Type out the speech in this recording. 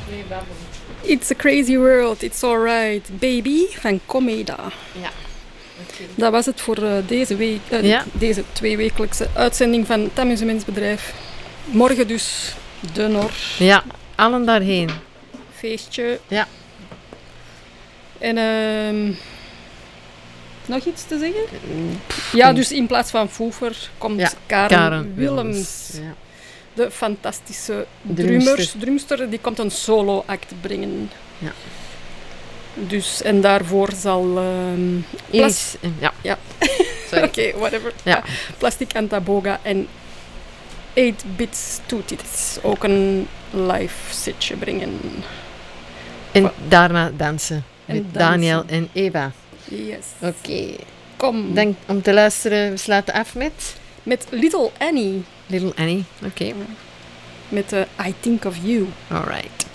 mee babbelen. It's a crazy world, it's alright. Baby van Comeda. Ja. Okay. Dat was het voor deze week, deze 2-wekelijkse uitzending van het Amusementsbedrijf. Morgen dus de Nor. Ja, allen daarheen. Feestje. Ja. En nog iets te zeggen? Ja, dus in plaats van Foefer komt Karen Willems. Ja. De fantastische drumster, die komt een solo-act brengen. Ja. Dus, en daarvoor zal... Ja. Oké, whatever. Ja. Plastic Antaboga en 8-Bits Tootits ook een live setje brengen. En daarna dansen. En Met dansen. Daniel en Eva. Yes. Oké. Kom. Denk om te luisteren, we sluiten af met Little Annie. Little Annie. Oké. Met I Think of You. Alright.